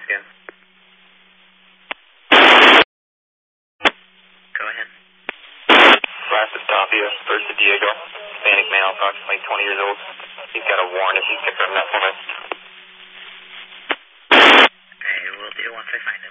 Yeah. Go ahead. Last is Tapia, first to Diego. Hispanic male, approximately 20 years old. He's got a warrant if you can confirm that for me. Okay, we'll do once I find it.